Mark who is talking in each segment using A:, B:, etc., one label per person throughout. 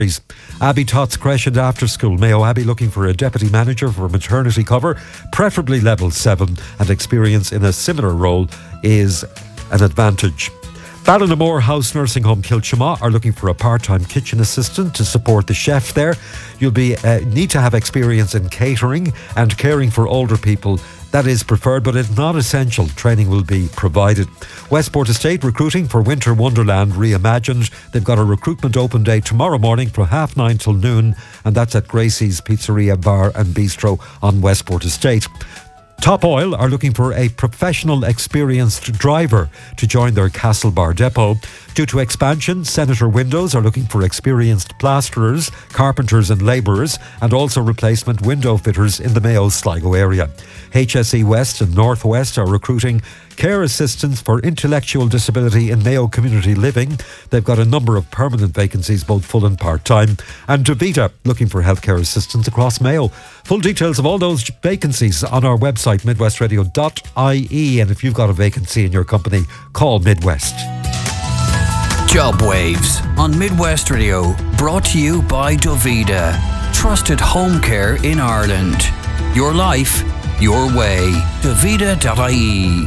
A: Abbey Tots Creche and After School. Mayo Abbey looking for a deputy manager for maternity cover, preferably level 7, and experience in a similar role is an advantage. Ballinamore House Nursing Home Kilchama are looking for a part-time kitchen assistant to support the chef there. You'll need to have experience in catering and caring for older people. That is preferred, but it's not essential. Training will be provided. Westport Estate recruiting for Winter Wonderland Reimagined. They've got a recruitment open day tomorrow morning from 9:30 till noon, and that's at Gracie's Pizzeria, Bar and Bistro on Westport Estate. Top Oil are looking for a professional, experienced driver to join their Castlebar depot. Due to expansion, Senator Windows are looking for experienced plasterers, carpenters and labourers, and also replacement window fitters in the Mayo Sligo area. HSE West and North West are recruiting care assistants for intellectual disability in Mayo Community Living. They've got a number of permanent vacancies, both full and part-time. And Davita looking for healthcare assistants across Mayo. Full details of all those vacancies on our website, midwestradio.ie. And if you've got a vacancy in your company, call Midwest.
B: Job Waves on Midwest Radio, brought to you by Davita. Trusted home care in Ireland. Your life, your way. Davita.ie.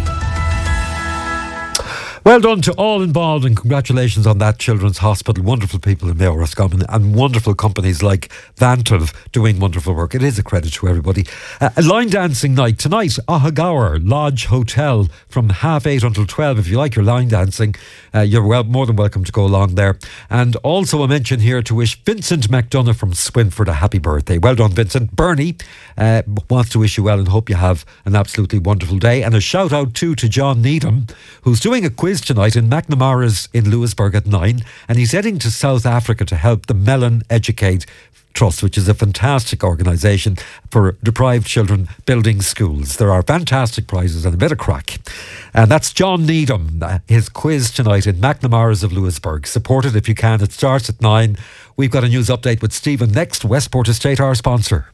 A: Well done to all involved, and congratulations on that Children's Hospital. Wonderful people in Mayo Roscommon and wonderful companies like Vantiv doing wonderful work. It is a credit to everybody. A line dancing night tonight, Ahagaur Lodge Hotel from 8:30 until 12. If you like your line dancing, you're more than welcome to go along there. And also a mention here to wish Vincent McDonough from Swinford a happy birthday. Well done, Vincent. Bernie wants to wish you well and hope you have an absolutely wonderful day. And a shout out too to John Needham, who's doing a quiz tonight in McNamara's in Lewisburg at 9, and he's heading to South Africa to help the Mellon Educate Trust, which is a fantastic organisation for deprived children building schools. There are fantastic prizes and a bit of crack. And that's John Needham, his quiz tonight in McNamara's of Lewisburg. Support it if you can. It starts at 9. We've got a news update with Stephen next. Westport Estate, our sponsor.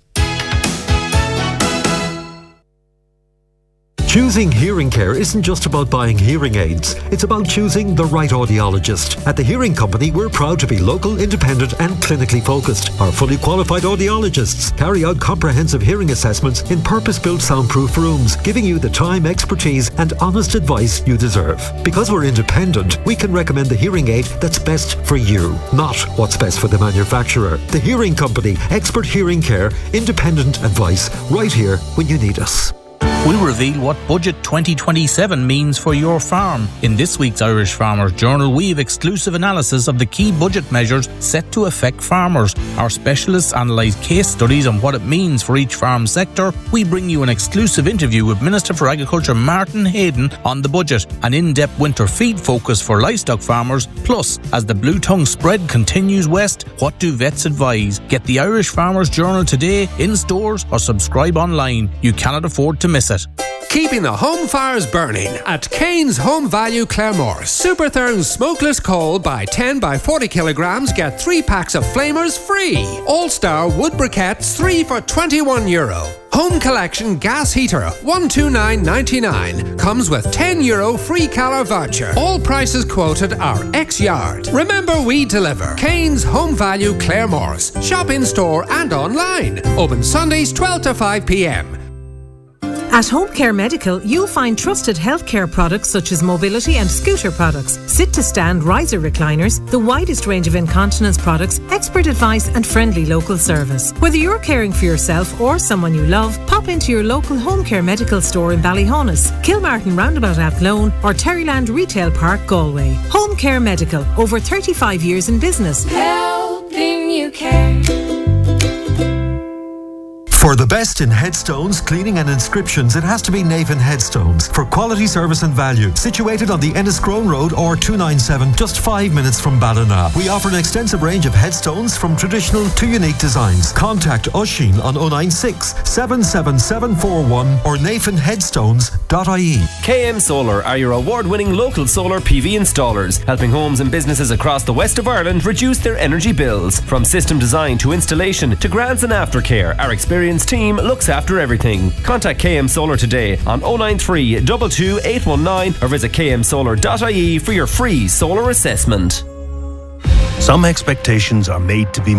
A: Choosing hearing care isn't just about buying hearing aids. It's about choosing the right audiologist. At the Hearing Company, we're proud to be local, independent and clinically focused. Our fully qualified audiologists carry out comprehensive hearing assessments in purpose-built soundproof rooms, giving you the time, expertise and honest advice you deserve. Because we're independent, we can recommend the hearing aid that's best for you, not what's best for the manufacturer. The Hearing Company, expert hearing care, independent advice, right here when you need us.
C: We'll reveal what Budget 2027 means for your farm. In this week's Irish Farmers Journal, we have exclusive analysis of the key budget measures set to affect farmers. Our specialists analyse case studies on what it means for each farm sector. We bring you an exclusive interview with Minister for Agriculture Martin Hayden on the budget, an in-depth winter feed focus for livestock farmers. Plus, as the blue tongue spread continues west, what do vets advise? Get the Irish Farmers Journal today in stores or subscribe online. You cannot afford to miss it.
D: Keeping the home fires burning at Kane's Home Value Claremore. Super Therm smokeless coal by 10 by 40 kilograms. Get 3 packs of flamers free. All-Star wood briquettes 3 for €21. Home Collection gas heater €129.99 comes with €10 free colour voucher. All prices quoted are ex-yard. Remember, we deliver. Kane's Home Value Claremores. Shop in store and online. Open Sundays 12 to 5 p.m.
E: At Home Care Medical, you'll find trusted healthcare products such as mobility and scooter products, sit-to-stand riser recliners, the widest range of incontinence products, expert advice and friendly local service. Whether you're caring for yourself or someone you love, pop into your local Home Care Medical store in Ballyhonus, Kilmartin Roundabout Athlone or Terryland Retail Park, Galway. Home Care Medical, over 35 years in business.
F: Helping you care.
A: For the best in headstones, cleaning and inscriptions, it has to be Navan Headstones. For quality service and value, situated on the Enniscrone Road or 297, just 5 minutes from Ballina. We offer an extensive range of headstones from traditional to unique designs. Contact Oisin on 096 77741 or nathanheadstones.ie.
G: KM Solar are your award-winning local solar PV installers, helping homes and businesses across the west of Ireland reduce their energy bills. From system design to installation to grants and aftercare, our experienced team looks after everything. Contact KM Solar today on 093 22 819 or visit kmsolar.ie for your free solar assessment.
H: Some expectations are made to be